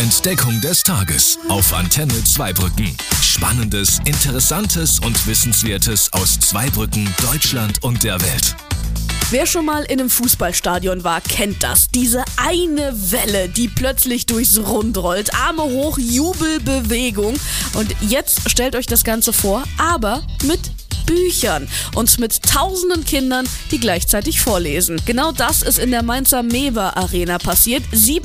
Entdeckung des Tages auf Antenne Zweibrücken. Spannendes, Interessantes und Wissenswertes aus Zweibrücken, Deutschland und der Welt. Wer schon mal in einem Fußballstadion war, kennt das. Diese eine Welle, die plötzlich durchs Rund rollt. Arme hoch, Jubelbewegung. Und jetzt stellt euch das Ganze vor, aber mit Büchern und mit tausenden Kindern, die gleichzeitig vorlesen. Genau das ist in der Mainzer Mewa Arena passiert.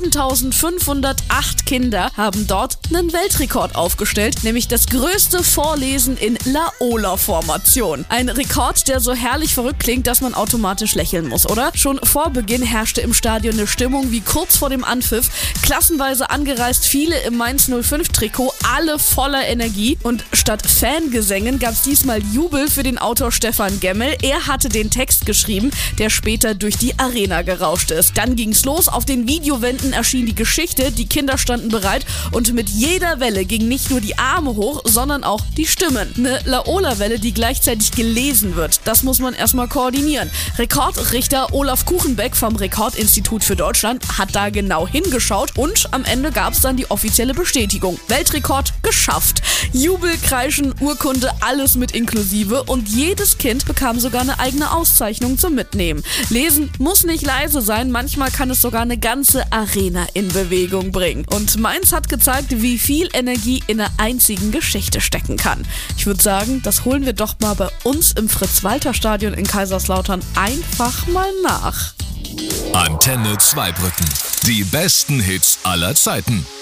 7508 Kinder haben dort einen Weltrekord aufgestellt, nämlich das größte Vorlesen in Laola-Formation. Ein Rekord, der so herrlich verrückt klingt, dass man automatisch lächeln muss, oder? Schon vor Beginn herrschte im Stadion eine Stimmung wie kurz vor dem Anpfiff. Klassenweise angereist, viele im Mainz 05-Trikot, alle voller Energie. Und statt Fangesängen gab es diesmal Jubel für den Autor Stefan Gemmel. Er hatte den Text geschrieben, der später durch die Arena gerauscht ist. Dann ging's los. Auf den Videowänden erschien die Geschichte. Die Kinder standen bereit und mit jeder Welle gingen nicht nur die Arme hoch, sondern auch die Stimmen. Eine Laola-Welle, die gleichzeitig gelesen wird. Das muss man erstmal koordinieren. Rekordrichter Olaf Kuchenbeck vom Rekordinstitut für Deutschland hat da genau hingeschaut und am Ende gab's dann die offizielle Bestätigung. Weltrekord geschafft. Jubel, Kreischen, Urkunde, alles mit inklusive. Und jedes Kind bekam sogar eine eigene Auszeichnung zum Mitnehmen. Lesen muss nicht leise sein, manchmal kann es sogar eine ganze Arena in Bewegung bringen. Und Mainz hat gezeigt, wie viel Energie in einer einzigen Geschichte stecken kann. Ich würde sagen, das holen wir doch mal bei uns im Fritz-Walter-Stadion in Kaiserslautern einfach mal nach. Antenne Zweibrücken. Die besten Hits aller Zeiten.